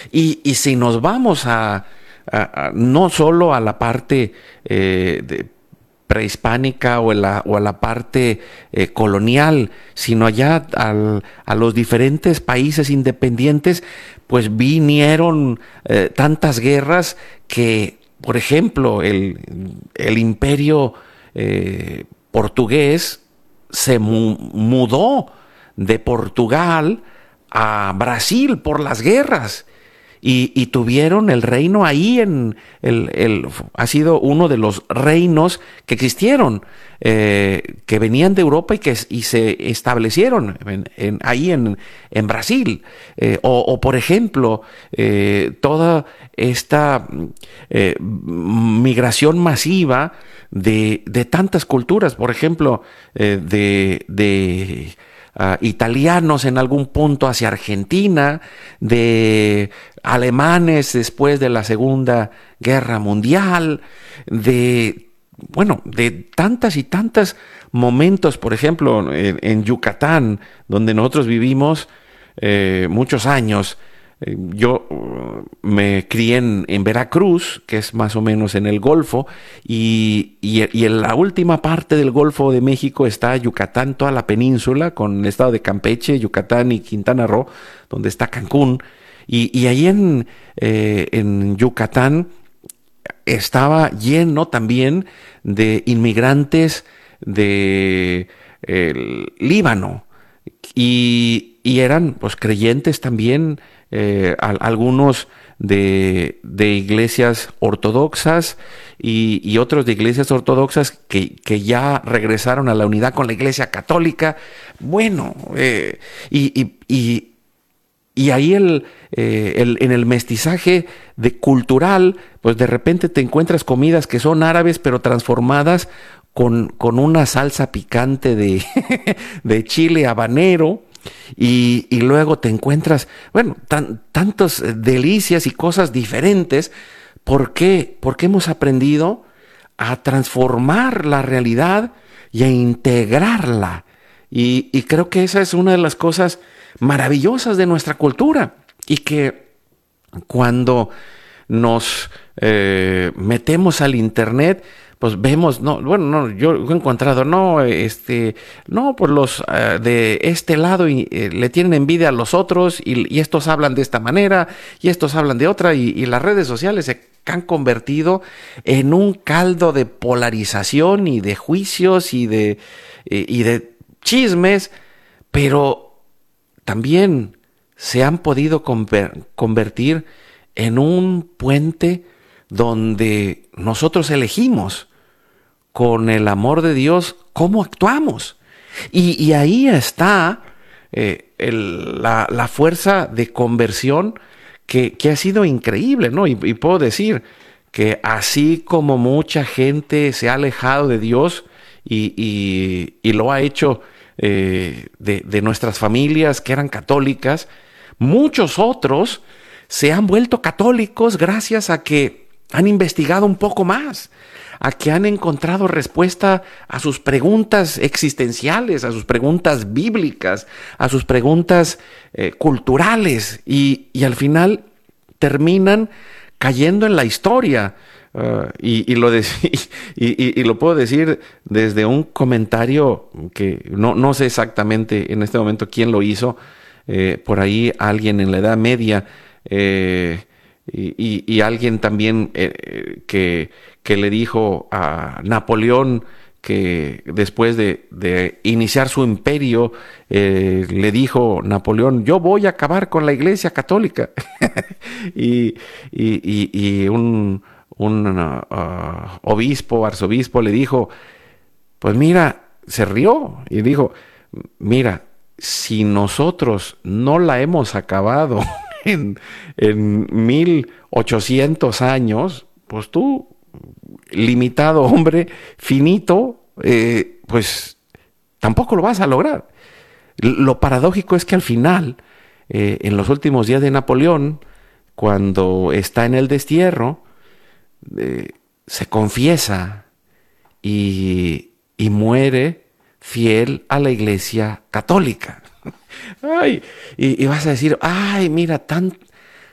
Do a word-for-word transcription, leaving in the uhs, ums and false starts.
Y, y si nos vamos a, a, a no solo a la parte eh, de prehispánica o, la, o a la parte eh, colonial, sino allá al, a los diferentes países independientes, pues vinieron eh, tantas guerras que, por ejemplo, el, el imperio eh, portugués se mu mudó de Portugal a Brasil por las guerras. Y, y tuvieron el reino ahí, en el, el, ha sido uno de los reinos que existieron, eh, que venían de Europa y que y se establecieron en, en, ahí en, en Brasil. Eh, o, o, por ejemplo, eh, toda esta eh, migración masiva de, de tantas culturas, por ejemplo, eh, de... de Uh, italianos en algún punto hacia Argentina, de alemanes después de la Segunda Guerra Mundial, de, bueno, de tantas y tantas momentos, por ejemplo, en, en Yucatán, donde nosotros vivimos eh, muchos años. Yo uh, me crié en, en Veracruz, que es más o menos en el Golfo, y, y, y en la última parte del Golfo de México está Yucatán, toda la península, con el estado de Campeche, Yucatán y Quintana Roo, donde está Cancún. Y, y ahí en, eh, en Yucatán estaba lleno también de inmigrantes de eh, Líbano, y, y eran pues creyentes también. Eh, a, algunos de, de iglesias ortodoxas y, y otros de iglesias ortodoxas que, que ya regresaron a la unidad con la iglesia católica. Bueno, eh, y, y, y, y ahí el, eh, el, en el mestizaje de cultural, pues de repente te encuentras comidas que son árabes pero transformadas con, con una salsa picante de, de chile habanero. Y, y luego te encuentras, bueno, tan, tantas delicias y cosas diferentes. ¿Por qué? Porque hemos aprendido a transformar la realidad y a integrarla. Y, y creo que esa es una de las cosas maravillosas de nuestra cultura. Y que cuando nos eh, metemos al internet, pues vemos, no, bueno, no, yo he encontrado, no, este, no, pues los uh, de este lado y, eh, le tienen envidia a los otros y, y estos hablan de esta manera y estos hablan de otra y, y las redes sociales se han convertido en un caldo de polarización y de juicios y de, y, y de chismes, pero también se han podido conver- convertir en un puente donde nosotros elegimos con el amor de Dios cómo actuamos. Y, y ahí está eh, el, la, la fuerza de conversión que, que ha sido increíble, ¿no? Y, y puedo decir que así como mucha gente se ha alejado de Dios y, y, y lo ha hecho eh, de, de nuestras familias que eran católicas, muchos otros se han vuelto católicos gracias a que han investigado un poco más, a que han encontrado respuesta a sus preguntas existenciales, a sus preguntas bíblicas, a sus preguntas eh, culturales, y, y al final terminan cayendo en la historia. Uh, y, y, lo de, y, y, y lo puedo decir desde un comentario que no, no sé exactamente en este momento quién lo hizo, eh, por ahí alguien en la Edad Media, eh, y, y, y alguien también eh, que, que le dijo a Napoleón que después de, de iniciar su imperio, eh, le dijo Napoleón: yo voy a acabar con la Iglesia Católica. y, y, y, y un, un uh, uh, obispo, arzobispo le dijo, pues mira, se rió y dijo, mira, si nosotros no la hemos acabado en, en mil ochocientos años, pues tú, limitado hombre, finito, eh, pues tampoco lo vas a lograr. Lo paradójico es que al final, eh, en los últimos días de Napoleón, cuando está en el destierro, eh, se confiesa y, y muere fiel a la Iglesia Católica. Ay, y, y vas a decir, ay, mira, tan,